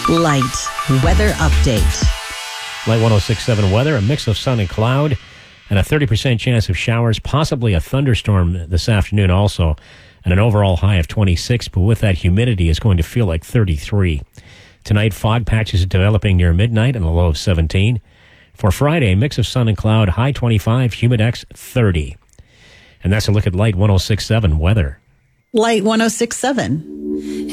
Light weather update. Light 106.7 weather, a mix of sun and cloud, and a 30% chance of showers, possibly a thunderstorm this afternoon also, and an overall high of 26, but with that humidity, it's going to feel like 33. Tonight, fog patches developing near midnight and a low of 17. For Friday, a mix of sun and cloud, high 25, humidex 30. And that's a look at Light 106.7 weather. Light 106.7.